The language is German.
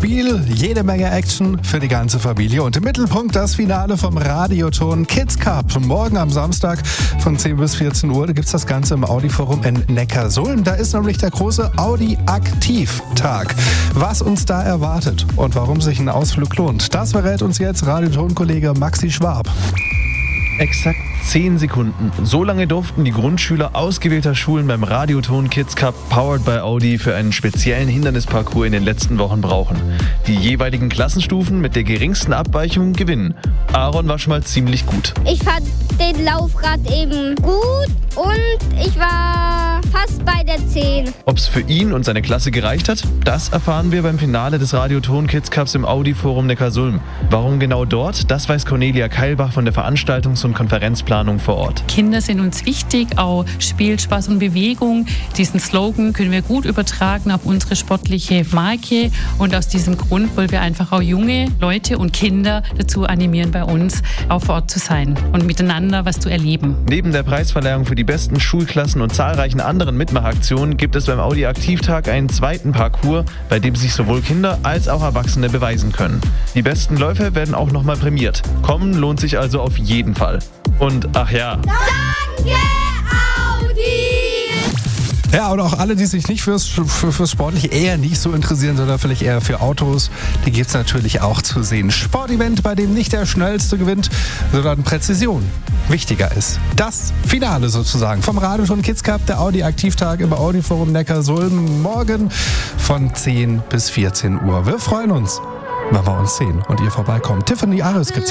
Spiel, jede Menge Action für die ganze Familie und im Mittelpunkt das Finale vom Radioton Kids Cup. Morgen am Samstag von 10 bis 14 Uhr, da gibt es das Ganze im Audi-Forum in Neckarsulm. Da ist nämlich der große Audi-Aktiv-Tag. Was uns da erwartet und warum sich ein Ausflug lohnt, das verrät uns jetzt Radioton-Kollege Maxi Schwab. Exakt 10 Sekunden. So lange durften die Grundschüler ausgewählter Schulen beim Radioton Kids Cup Powered by Audi für einen speziellen Hindernisparcours in den letzten Wochen brauchen. Die jeweiligen Klassenstufen mit der geringsten Abweichung gewinnen. Aaron war schon mal ziemlich gut. Ich fand den Laufrad eben gut und ich war fast bei der 10. Ob es für ihn und seine Klasse gereicht hat, das erfahren wir beim Finale des Radioton Kids Cups im Audi-Forum Neckarsulm. Warum genau dort, das weiß Cornelia Keilbach von der Veranstaltungs- und Konferenzplanung vor Ort. Kinder sind uns wichtig, auch Spiel, Spaß und Bewegung. Diesen Slogan können wir gut übertragen auf unsere sportliche Marke und aus diesem Grund wollen wir einfach auch junge Leute und Kinder dazu animieren, bei uns auch vor Ort zu sein und miteinander was zu erleben. Neben der Preisverleihung für die besten Schulklassen und zahlreichen anderen Mitmachaktionen gibt es beim Audi Aktivtag einen zweiten Parcours, bei dem sich sowohl Kinder als auch Erwachsene beweisen können. Die besten Läufer werden auch nochmal prämiert. Kommen lohnt sich also auf jeden Fall. Und ach ja. Danke, Audi! Ja, und auch alle, die sich nicht fürs Sportliche eher nicht so interessieren, sondern vielleicht eher für Autos, die gibt es natürlich auch zu sehen. Sportevent, bei dem nicht der Schnellste gewinnt, sondern Präzision wichtiger ist. Das Finale sozusagen vom Radioton Kids Cup, der Audi Aktivtag im Audi-Forum Neckarsulm, morgen von 10 bis 14 Uhr. Wir freuen uns, wenn wir uns sehen und ihr vorbeikommt. Tiffany Aris gibt's